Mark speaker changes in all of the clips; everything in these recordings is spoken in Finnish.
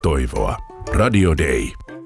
Speaker 1: toivoa. Radio Day.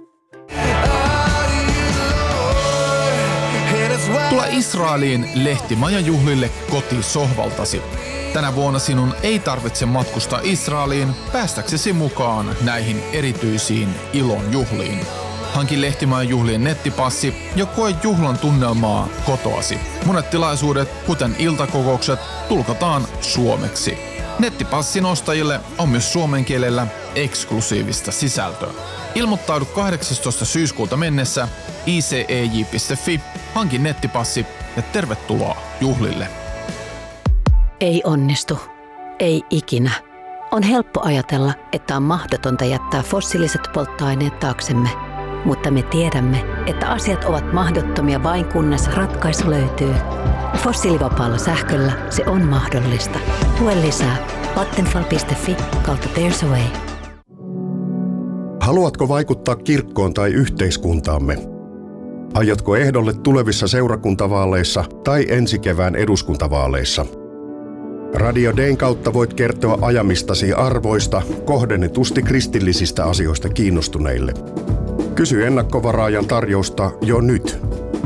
Speaker 2: Tule Israeliin lehtimajan juhlille kotisohvaltasi. Tänä vuonna sinun ei tarvitse matkustaa Israeliin päästäksesi mukaan näihin erityisiin ilon juhliin. Hanki lehtimajan juhlien nettipassi ja koe juhlan tunnelmaa kotoasi. Monet tilaisuudet, kuten iltakokoukset, tulkataan suomeksi. Nettipassin ostajille on myös suomen kielellä eksklusiivista sisältöä. Ilmoittaudu 18. syyskuuta mennessä icej.fi, hanki nettipassi ja tervetuloa juhlille.
Speaker 3: Ei onnistu. Ei ikinä. On helppo ajatella, että on mahdotonta jättää fossiiliset polttoaineet taaksemme. Mutta me tiedämme, että asiat ovat mahdottomia vain kunnes ratkaisu löytyy. Fossiilivapaalla sähköllä se on mahdollista. Lue lisää vattenfall.fi/There's a way.
Speaker 4: Haluatko vaikuttaa kirkkoon tai yhteiskuntaamme? Aiotko ehdolle tulevissa seurakuntavaaleissa tai ensi kevään eduskuntavaaleissa? Radio Dayn kautta voit kertoa ajamistasi arvoista kohdennetusti kristillisistä asioista kiinnostuneille. Kysy ennakkovaraajan tarjousta jo nyt.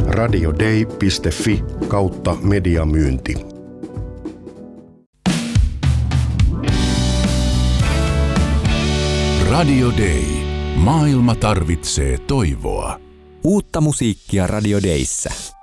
Speaker 4: radioday.fi/mediamyynti.
Speaker 1: Radio Day. Maailma tarvitsee toivoa.
Speaker 5: Uutta musiikkia Radio Dayssä.